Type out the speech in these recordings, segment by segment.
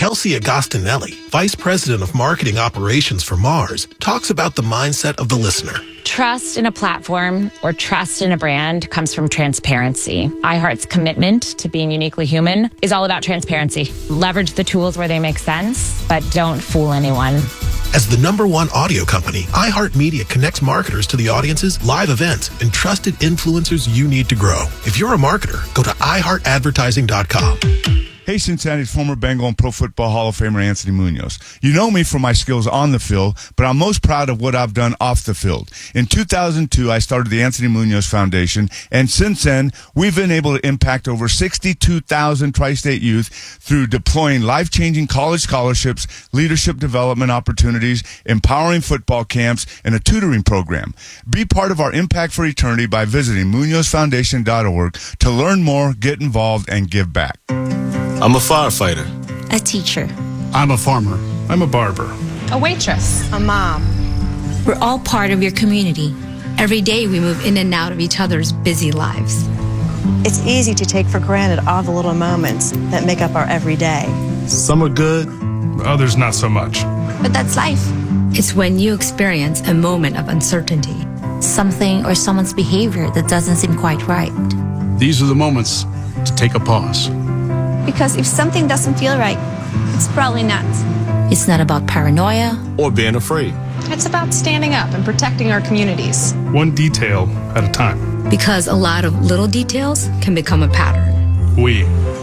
Kelsey Agostinelli, Vice President of Marketing Operations for Mars, talks about the mindset of the listener. Trust in a platform or trust in a brand comes from transparency. iHeart's commitment to being uniquely human is all about transparency. Leverage the tools where they make sense, but don't fool anyone. As the #1 audio company, iHeartMedia connects marketers to the audiences, live events, and trusted influencers you need to grow. If you're a marketer, go to iHeartAdvertising.com. Hey, Cincinnati's former Bengal and Pro Football Hall of Famer Anthony Munoz. You know me for my skills on the field, but I'm most proud of what I've done off the field. In 2002, I started the Anthony Munoz Foundation, and since then, we've been able to impact over 62,000 Tri-State youth through deploying life-changing college scholarships, leadership development opportunities, empowering football camps, and a tutoring program. Be part of our Impact for Eternity by visiting MunozFoundation.org to learn more, get involved, and give back. I'm a firefighter. A teacher. I'm a farmer. I'm a barber. A waitress. A mom. We're all part of your community. Every day we move in and out of each other's busy lives. It's easy to take for granted all the little moments that make up our everyday. Some are good, others not so much. But that's life. It's when you experience a moment of uncertainty. Something or someone's behavior that doesn't seem quite right. These are the moments to take a pause. Because if something doesn't feel right, it's probably not. It's not about paranoia or being afraid. It's about standing up and protecting our communities. One detail at a time. Because a lot of little details can become a pattern. We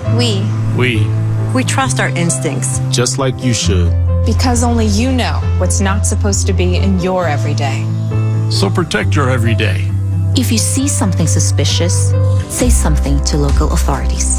trust our instincts. Just like you should. Because only you know what's not supposed to be in your everyday. So protect your everyday. If you see something suspicious, say something to local authorities.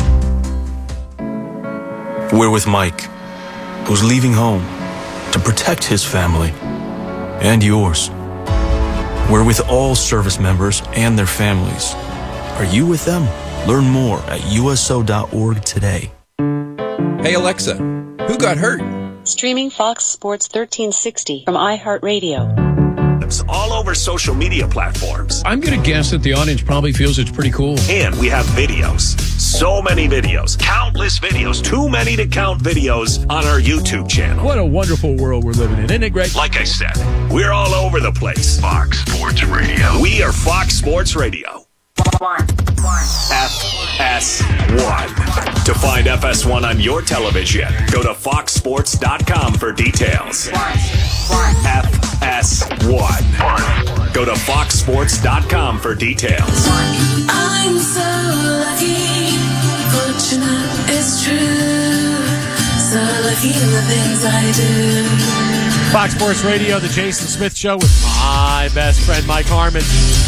We're with Mike, who's leaving home to protect his family and yours. We're with all service members and their families. Are you with them? Learn more at USO.org today. Hey Alexa, who got hurt? Streaming Fox Sports 1360 from iHeartRadio. All over social media platforms. I'm going to guess that the audience probably feels it's pretty cool. And we have videos. So many videos. Countless videos. Too many to count videos on our YouTube channel. What a wonderful world we're living in. Isn't it great? Like I said, we're all over the place. Fox Sports Radio. We are Fox Sports Radio. FS1. To find FS1 on your television, go to foxsports.com for details. FS1. Go to foxsports.com for details. I'm so lucky, fortunate, it's true. So lucky in the things I do. Fox Sports Radio, the Jason Smith Show with my best friend Mike Harmon.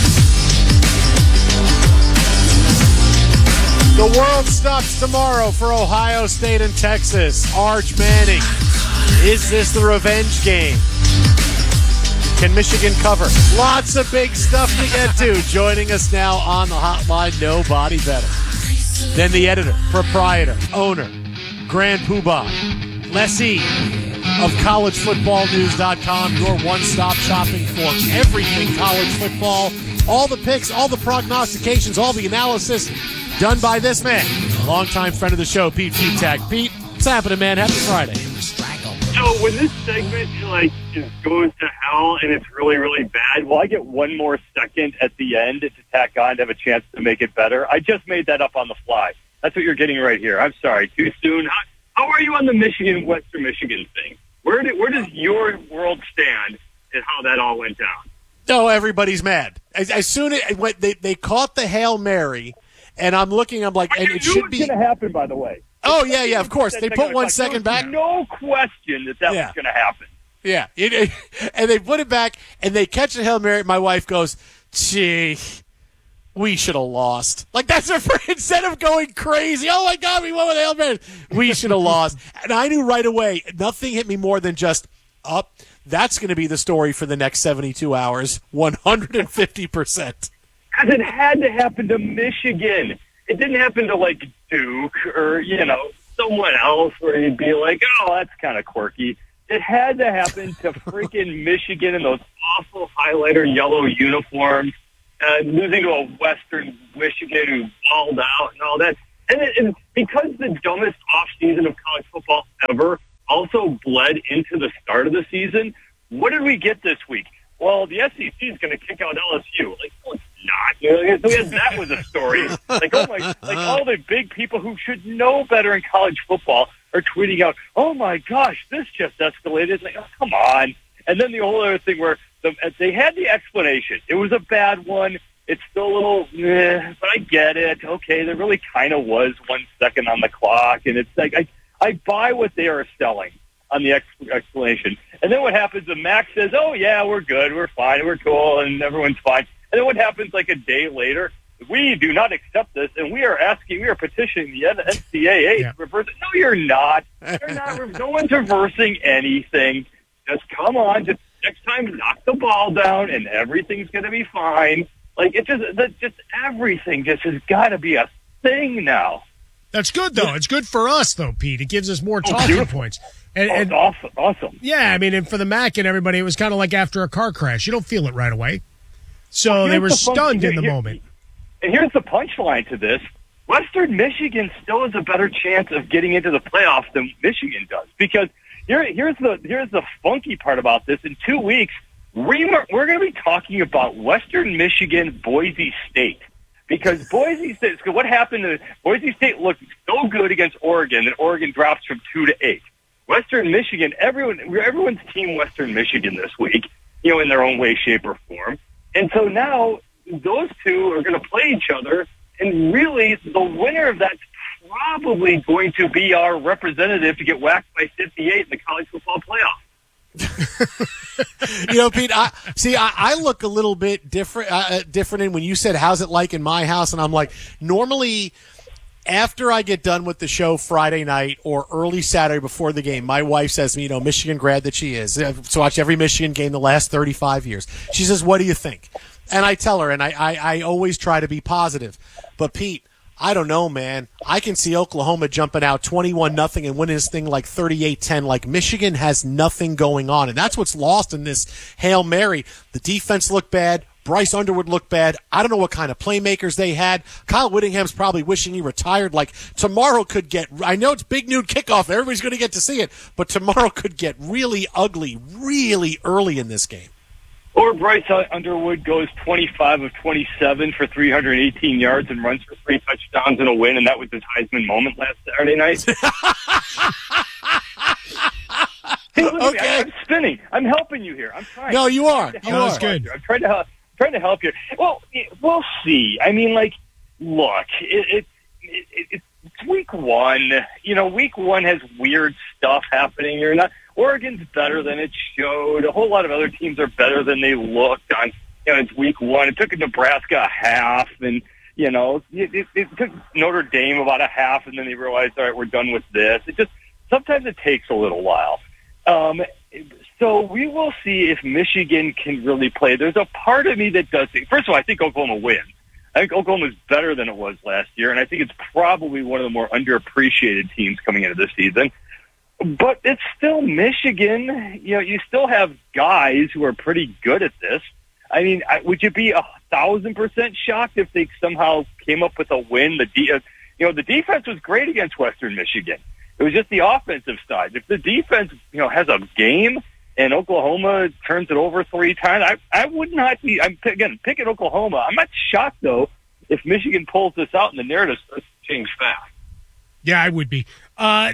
The world stops tomorrow for Ohio State and Texas. Arch Manning. Is this the revenge game? Can Michigan cover? Lots of big stuff to get to. Joining us now on the hotline, nobody better than the editor, proprietor, owner, grand poobah, lessee of collegefootballnews.com, your one-stop shopping for everything college football. All the picks, all the prognostications, all the analysis done by this man, longtime friend of the show, Pete Tag. Pete, what's happening, man? Happy Friday. So when this segment just goes to hell and it's really, really bad, will I get one more second at the end to tack on to have a chance to make it better? I just made that up on the fly. That's what you're getting right here. I'm sorry, too soon. How are you on the Western Michigan thing? Where does your world stand and how that all went down? No, everybody's mad. As soon as they caught the Hail Mary, and I'm looking, I'm like, and it should be going to happen, by the way. Oh, yeah, of course. They put 1 second back. No question that was going to happen. Yeah. And they put it back, and they catch the Hail Mary. My wife goes, gee, we should have lost. Like, that's her friend. Instead of going crazy, oh, my God, we won with the Hail Mary. We should have lost. And I knew right away, nothing hit me more than just, that's going to be the story for the next 72 hours, 150%. Because it had to happen to Michigan. It didn't happen to, Duke or, someone else where you'd be like, oh, that's kind of quirky. It had to happen to freaking Michigan in those awful highlighter yellow uniforms, losing to a Western Michigan who balled out and all that. And because the dumbest offseason of college football ever also bled into the start of the season. What did we get this week? Well, the SEC is going to kick out LSU. Like, no, it's not. You know, that was a story. Like, oh my, like all the big people who should know better in college football are tweeting out, "Oh my gosh, this just escalated." It's like, oh, come on. And then the whole other thing where they had the explanation. It was a bad one. It's still a little, but I get it. Okay, there really kind of was 1 second on the clock, and it's like I buy what they are selling on the explanation. And then what happens, the Max says, "Oh, yeah, we're good, we're fine, we're cool, and everyone's fine." And then what happens like a day later, "We do not accept this, and we are petitioning the NCAA to reverse it." No, you're not. You're not. No one's reversing anything. Just come on. Just next time, knock the ball down, and everything's going to be fine. Like, just everything just has got to be a thing now. That's good, though. It's good for us, though, Pete. It gives us more talking points. And awesome. Yeah, I mean, and for the MAC and everybody, it was kind of like after a car crash. You don't feel it right away. So they were stunned in the moment. And here's the punchline to this. Western Michigan still has a better chance of getting into the playoffs than Michigan does. Because here's the funky part about this. In 2 weeks, we're going to be talking about Western Michigan, Boise State. Because Boise State, what happened to Boise State looked so good against Oregon that Oregon drops from 2-8. Western Michigan, everyone's team Western Michigan this week, you know, in their own way, shape, or form. And so now those two are going to play each other, and really the winner of that's probably going to be our representative to get whacked by 58 in the college football playoff. You know, Pete, I look a little bit different in when you said, "How's it like in my house?" And I'm like, normally after I get done with the show Friday night or early Saturday before the game, my wife says to me, you know, Michigan grad that she is, I've watched every Michigan game the last 35 years. She says, "What do you think?" And I tell her, and I always try to be positive. But, Pete, I don't know, man. I can see Oklahoma jumping out 21-0 and winning this thing like 38-10. Like, Michigan has nothing going on, and that's what's lost in this Hail Mary. The defense looked bad. Bryce Underwood looked bad. I don't know what kind of playmakers they had. Kyle Whittingham's probably wishing he retired. Like, tomorrow could get – I know it's big noon kickoff. Everybody's going to get to see it. But tomorrow could get really ugly really early in this game. Or Bryce Underwood goes 25 of 27 for 318 yards and runs for 3 touchdowns in a win, and that was his Heisman moment last Saturday night. Hey, look at me. I'm spinning. I'm helping you here. I'm trying. No, you are. No, it's good. I'm trying to help you. Well, we'll see. I mean, like, look, it's week one. You know, week one has weird stuff happening. Oregon's better than it showed. A whole lot of other teams are better than they looked on. You know, it's week one. It took Nebraska a half, and you know, it took Notre Dame about a half, and then they realized, all right, we're done with this. Sometimes it takes a little while. So we will see if Michigan can really play. There's a part of me that does think. First of all, I think Oklahoma wins. I think Oklahoma's better than it was last year, and I think it's probably one of the more underappreciated teams coming into this season. But it's still Michigan. You know, you still have guys who are pretty good at this. I mean, would you be 1,000% shocked if they somehow came up with a win? The defense was great against Western Michigan. It was just the offensive side. If the defense, you know, has a game and Oklahoma turns it over 3 times, I would not be. I'm picking Oklahoma. I'm not shocked though if Michigan pulls this out and the narrative starts to change fast. Yeah, I would be. But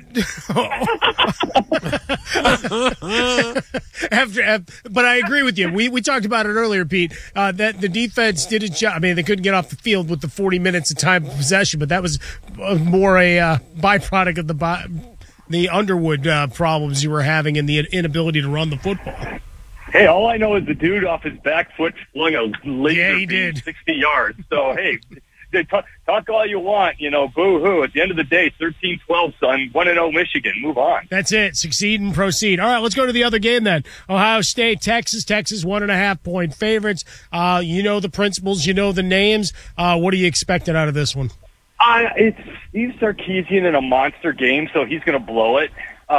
I agree with you. We talked about it earlier, Pete, that the defense did its job. I mean, they couldn't get off the field with the 40 minutes of time of possession, but that was more a byproduct of the Underwood problems you were having and the inability to run the football. Hey, all I know is the dude off his back foot flung a laser beam 60 yards. So, hey, talk all you want, you know, boo-hoo. At the end of the day, 13-12, son, 1-0 Michigan. Move on. That's it. Succeed and proceed. All right, let's go to the other game then. Ohio State, Texas. Texas, 1.5-point favorites. You know the principles. You know the names. What are you expecting out of this one? It's Steve Sarkisian in a monster game, so he's going to blow it.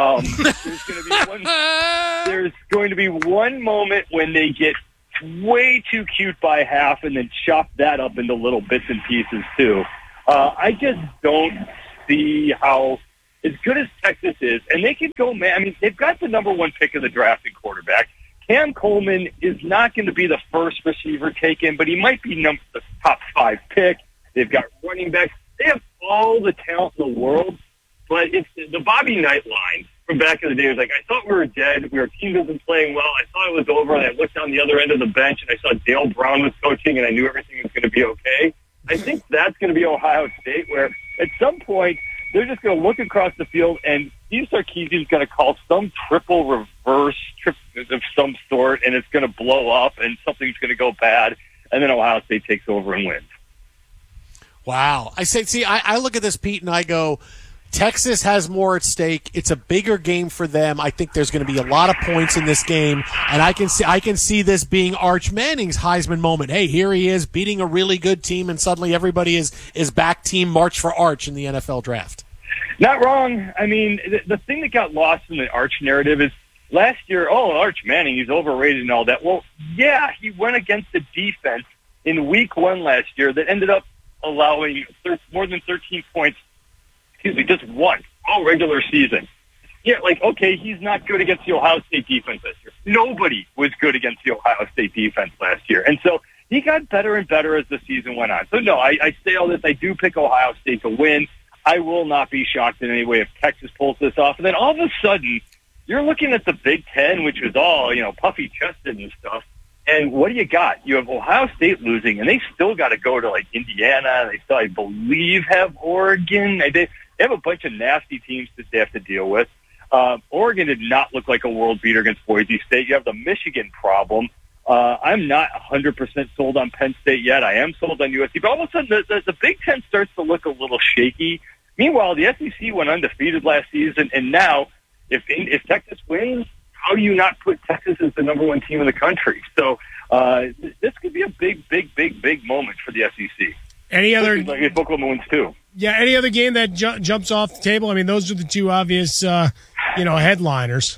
There's going to be one moment when they get way too cute by half and then chop that up into little bits and pieces too. I just don't see how as good as Texas is, and they can go, man, I mean, they've got the number one pick of the draft in quarterback. Cam Coleman is not going to be the first receiver taken, but he might be the top 5 pick. They've got running backs. They have all the talent in the world, but it's the Bobby Knight line from back in the day was like, I thought we were dead. Our team wasn't playing well. I thought it was over, and I looked down the other end of the bench, and I saw Dale Brown was coaching, and I knew everything was going to be okay. I think that's going to be Ohio State, where at some point they're just going to look across the field, and Steve Sarkisian is going to call some triple reverse trip of some sort, and it's going to blow up, and something's going to go bad, and then Ohio State takes over and wins. Wow. I look at this, Pete, and I go, Texas has more at stake. It's a bigger game for them. I think there's going to be a lot of points in this game, and I can see this being Arch Manning's Heisman moment. Hey, here he is beating a really good team, and suddenly everybody is back team March for Arch in the NFL draft. Not wrong. I mean, the thing that got lost in the Arch narrative is last year, Arch Manning, he's overrated and all that. Well, yeah, he went against the defense in week 1 last year that ended up allowing more than 13 points, just once, all regular season. Yeah, okay, he's not good against the Ohio State defense this year. Nobody was good against the Ohio State defense last year. And so he got better and better as the season went on. So, no, I say all this. I do pick Ohio State to win. I will not be shocked in any way if Texas pulls this off. And then all of a sudden, you're looking at the Big Ten, which was all, puffy-chested and stuff. And what do you got? You have Ohio State losing, and they still got to go to, Indiana. They still, I believe, have Oregon. They have a bunch of nasty teams that they have to deal with. Oregon did not look like a world beater against Boise State. You have the Michigan problem. I'm not 100% sold on Penn State yet. I am sold on USC. But all of a sudden, the Big Ten starts to look a little shaky. Meanwhile, the SEC went undefeated last season, and now if Texas wins, how do you not put Texas as the number 1 team in the country? So this could be a big moment for the SEC. Any other? If Oklahoma wins too. Yeah. Any other game that jumps off the table? I mean, those are the two obvious, headliners.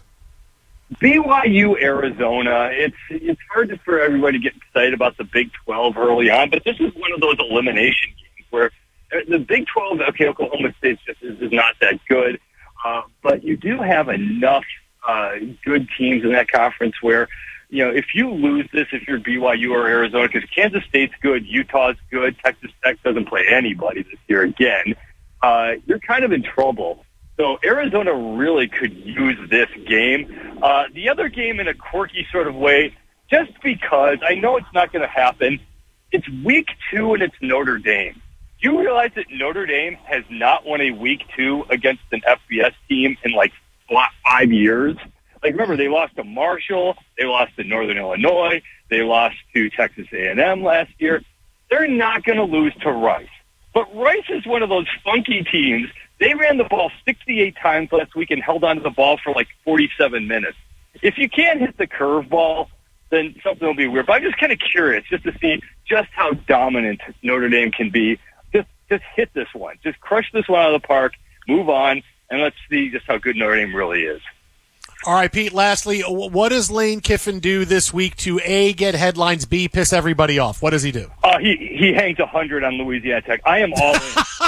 BYU, Arizona. It's hard for everybody to get excited about the Big 12 early on, but this is one of those elimination games where the Big 12. Okay, Oklahoma State is not that good, but you do have enough good teams in that conference where, if you lose this, if you're BYU or Arizona, because Kansas State's good, Utah's good, Texas Tech doesn't play anybody this year again, you're kind of in trouble. So Arizona really could use this game. The other game in a quirky sort of way, just because I know it's not going to happen, it's week 2 and it's Notre Dame. Do you realize that Notre Dame has not won a week 2 against an FBS team in 5 years? Remember, they lost to Marshall, they lost to Northern Illinois, they lost to Texas A&M last year. They're not going to lose to Rice. But Rice is one of those funky teams. They ran the ball 68 times last week and held onto the ball for 47 minutes. If you can't hit the curveball, then something will be weird. But I'm just kind of curious just to see just how dominant Notre Dame can be. Just hit this one. Just crush this one out of the park, move on, and let's see just how good Notre Dame really is. All right, Pete, lastly, what does Lane Kiffin do this week to, A, get headlines, B, piss everybody off? What does he do? He hangs 100 on Louisiana Tech. I am all in.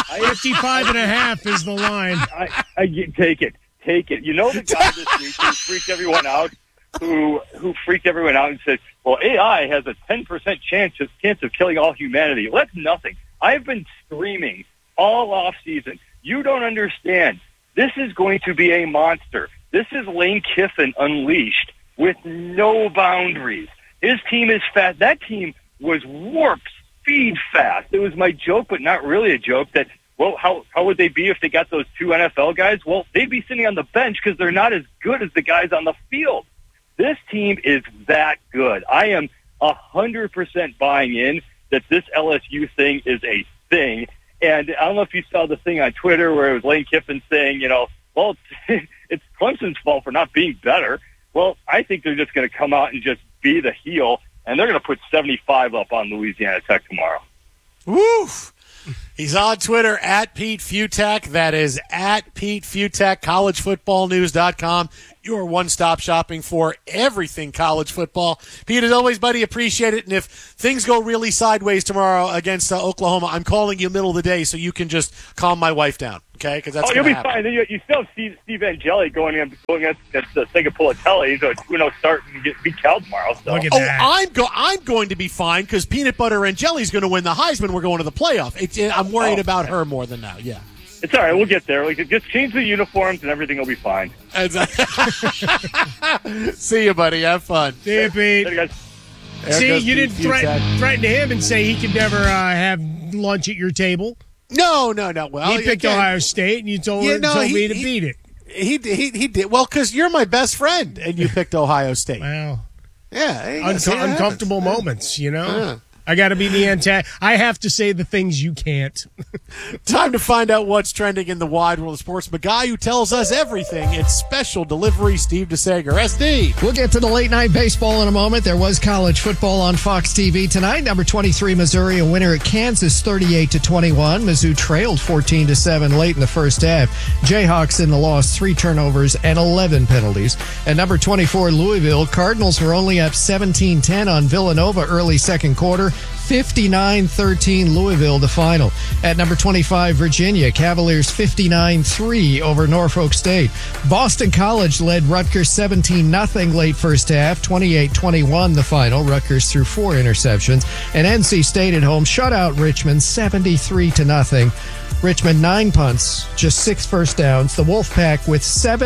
55.5 is the line. I take it. You know the guy this week who freaked everyone out, who freaked everyone out and said, well, AI has a 10% chance of killing all humanity. Well, that's nothing. I've been screaming all off season. You don't understand. This is going to be a monster. This is Lane Kiffin unleashed with no boundaries. His team is fast. That team was warp speed fast. It was my joke, but not really a joke, that, well, how would they be if they got those 2 NFL guys? Well, they'd be sitting on the bench because they're not as good as the guys on the field. This team is that good. I am 100% buying in that this LSU thing is a thing. And I don't know if you saw the thing on Twitter where it was Lane Kiffin saying, well, it's Clemson's fault for not being better. Well, I think they're just going to come out and just be the heel, and they're going to put 75 up on Louisiana Tech tomorrow. Woof! He's on Twitter at Pete Fiutak. That is at Pete Fiutak, collegefootballnews.com. Your one-stop shopping for everything college football. Pete, as always, buddy, appreciate it. And if things go really sideways tomorrow against Oklahoma, I'm calling you middle of the day so you can just calm my wife down, okay? Because that's you'll be happen. fine. You still have Steve Angeli going against Singapore-Telly. He's a start and beat Cal tomorrow. So. Look at that. I'm going to be fine because Peanut Butter and Jelly's going to win the Heisman. We're going to the playoff. I'm worried about her more than now. Yeah. It's all right. We'll get there. We can just change the uniforms and everything will be fine. See you, buddy. Have fun. See you, Pete. Later, guys. See, you didn't threaten him and say he could never have lunch at your table. No. Well, he picked Ohio State, and you told me to beat it. He did. Well, because you're my best friend, and you picked Ohio State. Wow. Yeah. Uncomfortable moments, you know? Yeah. I got to be the antagonist. I have to say the things you can't. Time to find out what's trending in the wide world of sports. The guy who tells us everything. It's Special Delivery, Steve DeSager. SD. We'll get to the late night baseball in a moment. There was college football on Fox TV tonight. Number 23 Missouri a winner at Kansas 38-21. Mizzou trailed 14-7 late in the first half. Jayhawks in the loss, 3 turnovers and 11 penalties. At number 24 Louisville, Cardinals were only up 17-10 on Villanova early second quarter. 59-13 Louisville, the final. At number 25, Virginia, Cavaliers 59-3 over Norfolk State. Boston College led Rutgers 17-0 late first half, 28-21 the final. Rutgers threw 4 interceptions. And NC State at home shut out Richmond 73-0. Richmond 9 punts, just 6 first downs. The Wolfpack with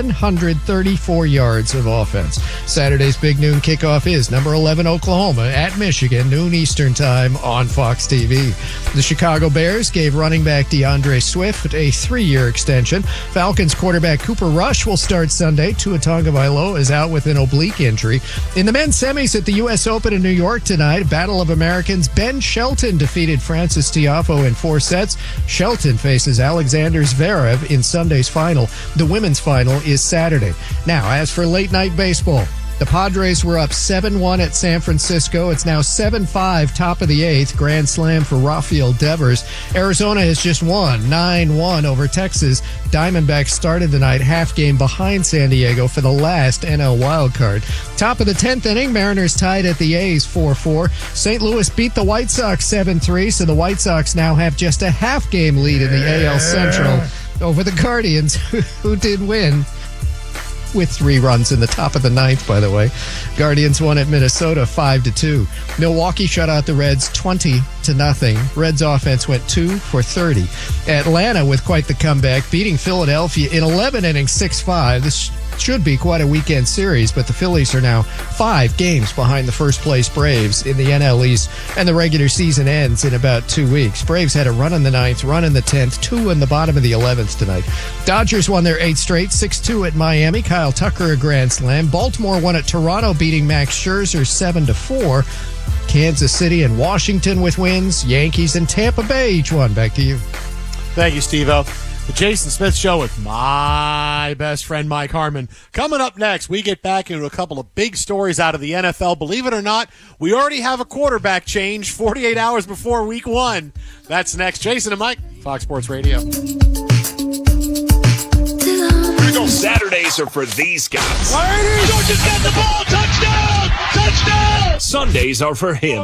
734 yards of offense. Saturday's big noon kickoff is number 11 Oklahoma at Michigan, noon Eastern time on Fox TV. The Chicago Bears gave running back DeAndre Swift a 3-year extension. Falcons quarterback Cooper Rush will start Sunday. Tua Tagovailoa is out with an oblique injury. In the men's semis at the U.S. Open in New York tonight, Battle of Americans, Ben Shelton defeated Francis Tiafoe in 4 sets. Shelton faces Alexander Zverev in Sunday's final. The women's final is Saturday. Now, as for late night baseball, the Padres were up 7-1 at San Francisco. It's now 7-5, top of the 8th. Grand slam for Rafael Devers. Arizona has just won 9-1 over Texas. Diamondbacks started the night half game behind San Diego for the last NL wildcard. Top of the 10th inning, Mariners tied at the A's 4-4. St. Louis beat the White Sox 7-3, so the White Sox now have just a half game lead in the AL Central over the Guardians, who did win. With 3 runs in the top of the 9th, by the way. Guardians won at Minnesota 5-2. Milwaukee shut out the Reds 20-0. Reds offense went 2 for 30. Atlanta with quite the comeback, beating Philadelphia in 11 innings 6-5. This should be quite a weekend series, but the Phillies are now 5 games behind the first place Braves in the NL East, and the regular season ends in about 2 weeks. Braves had a run in the 9th, run in the 10th, 2 in the bottom of the 11th tonight. Dodgers won their 8th straight, 6-2 at Miami. Kyle Tucker a grand slam. Baltimore won at Toronto, beating Max Scherzer 7-4. Kansas City and Washington with wins. Yankees and Tampa Bay each won. Back to you. Thank you, Steve-O. The Jason Smith Show with my best friend Mike Harmon. Coming up next, we get back into a couple of big stories out of the NFL. Believe it or not, we already have a quarterback change 48 hours before week 1. That's next. Jason and Mike, Fox Sports Radio. Saturdays are for these guys. Georgia's got the ball. Touchdown! Touchdown! Sundays are for him.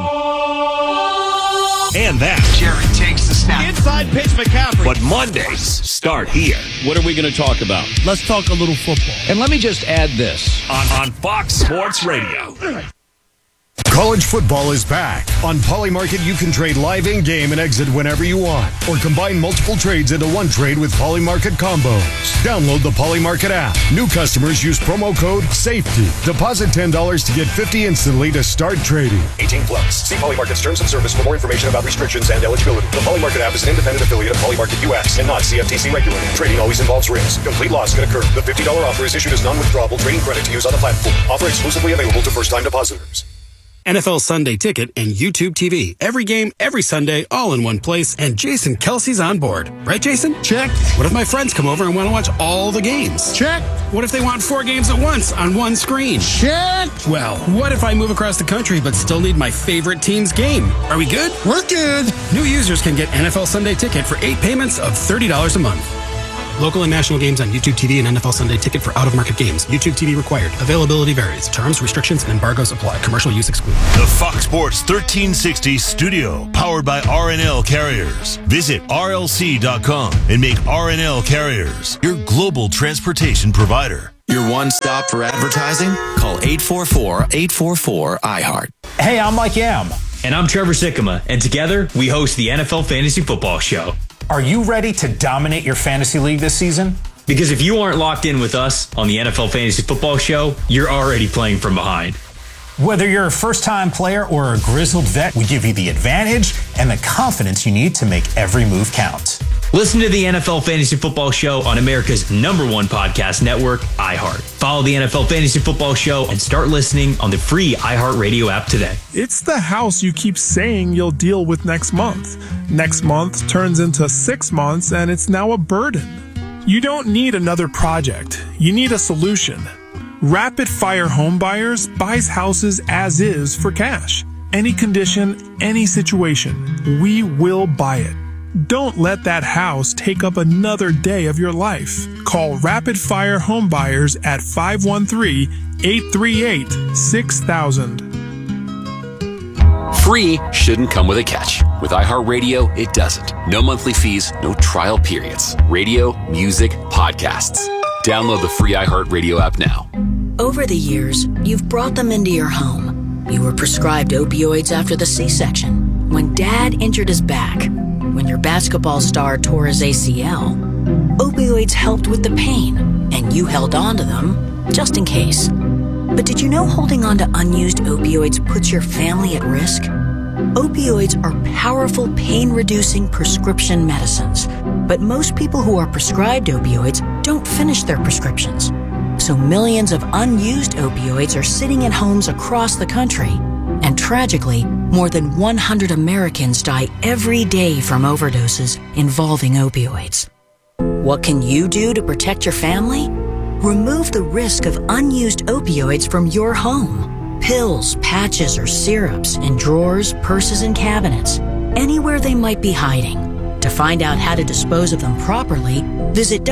And that. Jerry takes the snap. Inside pitch, McCaffrey. But Mondays start here. What are we going to talk about? Let's talk a little football. And let me just add this. On Fox Sports Radio. College football is back. On Polymarket, you can trade live in-game and exit whenever you want, or combine multiple trades into one trade with Polymarket combos. Download the Polymarket app. New customers use promo code SAFETY. Deposit $10 to get $50 instantly to start trading. 18 plus. See Polymarket's terms of service for more information about restrictions and eligibility. The Polymarket app is an independent affiliate of Polymarket US and not CFTC regulated. Trading always involves risk. Complete loss can occur. The $50 offer is issued as non-withdrawable trading credit to use on the platform. Offer exclusively available to first-time depositors. NFL Sunday Ticket, and YouTube TV. Every game, every Sunday, all in one place, and Jason Kelsey's on board. Right, Jason? Check. What if my friends come over and want to watch all the games? Check. What if they want 4 games at once on one screen? Check. Well, what if I move across the country but still need my favorite team's game? Are we good? We're good. New users can get NFL Sunday Ticket for 8 payments of $30 a month. Local and national games on YouTube TV and NFL Sunday Ticket for out-of-market games. YouTube TV required. Availability varies. Terms, restrictions, and embargoes apply. Commercial use excluded. The Fox Sports 1360 studio, powered by RNL Carriers. Visit RLC.com and make RNL Carriers your global transportation provider. Your one stop for advertising? Call 844-844-iHeart. Hey, I'm Mike Yam. And I'm Trevor Sikkema. And together, we host the NFL Fantasy Football Show. Are you ready to dominate your fantasy league this season? Because if you aren't locked in with us on the NFL Fantasy Football Show, you're already playing from behind. Whether you're a first-time player or a grizzled vet, we give you the advantage and the confidence you need to make every move count. Listen to the NFL Fantasy Football Show on America's #1 podcast network, iHeart. Follow the NFL Fantasy Football Show and start listening on the free iHeartRadio app today. It's the house you keep saying you'll deal with next month. Next month turns into 6 months and it's now a burden. You don't need another project. You need a solution. Rapid Fire Home Buyers buys houses as is for cash. Any condition, any situation, we will buy it. Don't let that house take up another day of your life. Call Rapid Fire Home Buyers at 513-838-6000. Free shouldn't come with a catch. With iHeartRadio, it doesn't. No monthly fees, no trial periods. Radio, music, podcasts. Download the free iHeartRadio app now. Over the years, you've brought them into your home. You were prescribed opioids after the C-section, when Dad injured his back, when your basketball star tore his ACL. Opioids helped with the pain, and you held on to them just in case. But did you know holding on to unused opioids puts your family at risk? Opioids are powerful pain-reducing prescription medicines, but most people who are prescribed opioids don't finish their prescriptions. So millions of unused opioids are sitting in homes across the country. And tragically, more than 100 Americans die every day from overdoses involving opioids. What can you do to protect your family? Remove the risk of unused opioids from your home. Pills, patches, or syrups in drawers, purses, and cabinets, anywhere they might be hiding. To find out how to dispose of them properly, visit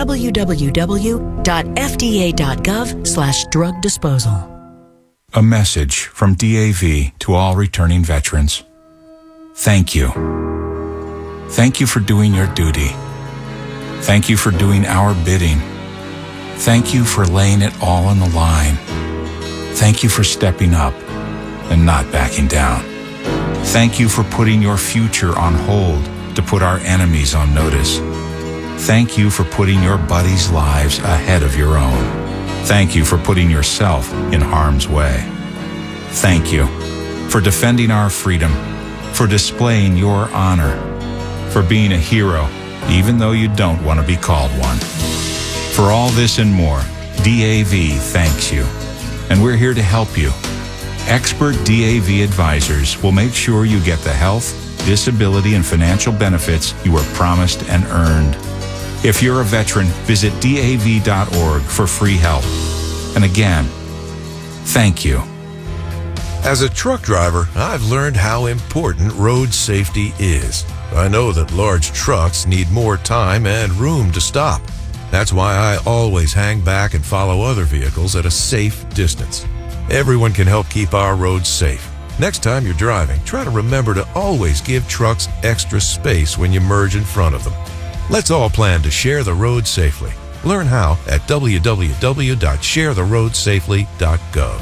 www.fda.gov/drug disposal. A message from DAV to all returning veterans. Thank you. Thank you for doing your duty. Thank you for doing our bidding. Thank you for laying it all on the line. Thank you for stepping up and not backing down. Thank you for putting your future on hold to put our enemies on notice. Thank you for putting your buddies' lives ahead of your own. Thank you for putting yourself in harm's way. Thank you for defending our freedom, for displaying your honor, for being a hero, even though you don't want to be called one. For all this and more, DAV thanks you, and we're here to help you. Expert DAV advisors will make sure you get the health, disability, and financial benefits you were promised and earned. If you're a veteran, visit DAV.org for free help. And again, thank you. As a truck driver, I've learned how important road safety is. I know that large trucks need more time and room to stop. That's why I always hang back and follow other vehicles at a safe distance. Everyone can help keep our roads safe. Next time you're driving, try to remember to always give trucks extra space when you merge in front of them. Let's all plan to share the road safely. Learn how at www.sharetheroadsafely.gov.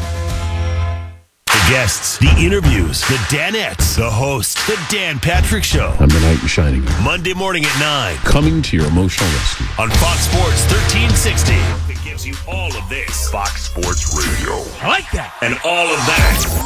The guests, the interviews, the Danettes, the hosts, the Dan Patrick Show. I'm the knight in shining. Monday morning at 9. Coming to your emotional rescue. On Fox Sports 1360. It gives you all of this. Fox Sports Radio. I like that. And all of that.